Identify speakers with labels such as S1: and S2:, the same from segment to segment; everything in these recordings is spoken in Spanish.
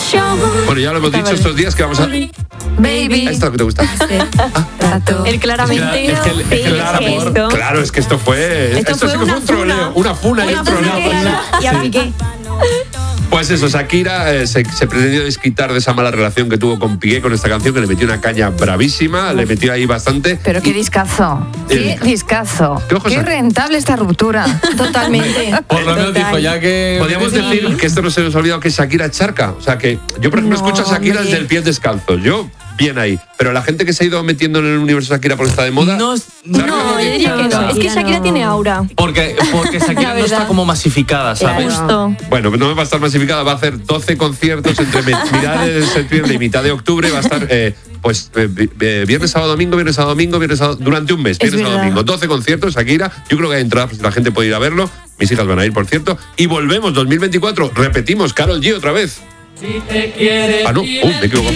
S1: Bueno, ya lo hemos dicho estos días que vamos a...
S2: Baby.
S1: ¿Esta es lo que te gusta?
S2: Él claramente.
S1: Claro, es que esto fue... Esto sí que fue un troleo. Una funa y un troleo.
S2: Y a Piqué.
S1: Pues eso, Shakira se pretendió desquitar de esa mala relación que tuvo con Piqué con esta canción, que le metió una caña bravísima, le metió ahí bastante.
S3: Pero qué discazo, qué discazo. Qué rentable esta ruptura.
S2: Totalmente.
S4: Por lo menos dijo ya que...
S1: Podríamos decir que esto no se nos ha olvidado que Shakira es charca. O sea que yo, por ejemplo, escucho a Shakira desde el pie descalzo. Yo, bien ahí. Pero la gente que se ha ido metiendo en el universo Shakira por esta de moda...
S2: No, yo diría que no. Es que Shakira tiene aura.
S4: Porque Shakira no está como masificada, ¿sabes?
S2: Justo.
S1: Bueno, no va a estar masificada, va a hacer 12 conciertos entre mitad de septiembre y mitad de octubre. Va a estar viernes, sábado, domingo, viernes, sábado, domingo, viernes, sábado, durante un mes, viernes, sábado, domingo. 12 conciertos, Shakira. Yo creo que hay entradas, pues, la gente puede ir a verlo. Mis hijas van a ir, por cierto. Y volvemos, 2024, repetimos, Karol G otra vez.
S5: Si te quieres,
S1: no, me equivoco.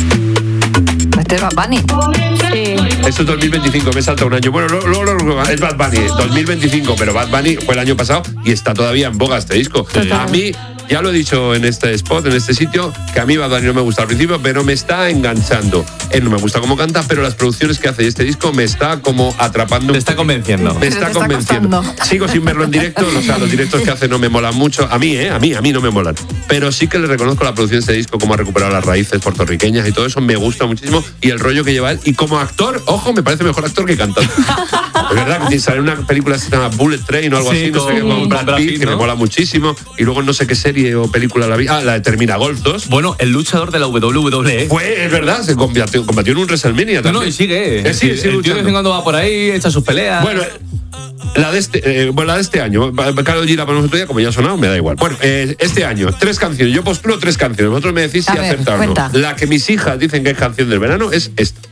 S3: Este es Bad Bunny.
S2: Sí.
S1: Esto es 2025, me salta un año. Bueno, luego es Bad Bunny, 2025, pero Bad Bunny fue el año pasado y está todavía en boga este disco. A mí, ya lo he dicho en este spot, en este sitio, que a mí Bad Bunny no me gusta al principio, pero me está enganchando. Él no me gusta cómo canta, pero las producciones que hace y este disco me está como atrapando.
S4: Te está convenciendo.
S1: Me está convenciendo. Sigo sin verlo en directo, o sea, los directos que hace no me molan mucho. A mí no me molan. Pero sí que le reconozco la producción de este disco, cómo ha recuperado las raíces puertorriqueñas y todo eso, me gusta muchísimo. Y el rollo que lleva él. Y como actor, ojo, me parece mejor actor que cantante. Es verdad que sale una película que se llama Bullet Train o algo así, no sé qué, con Brad Pitt, que me mola muchísimo. Y luego no sé qué serie o película la vi. La de Termina Golf 2.
S4: Bueno, el luchador de la WWE.
S1: Es verdad, se combatió en un WrestleMania también.
S4: No, y sigue.
S1: El tío de vez en
S4: cuando va por ahí, echa sus peleas.
S1: Bueno, la de este año, Karol G la ponemos otro día, como ya ha sonado, me da igual. Bueno, este año, 3 canciones. Yo postulo 3 canciones. Vosotros me decís si acertar o no. La que mis hijas dicen que es canción del verano es esta.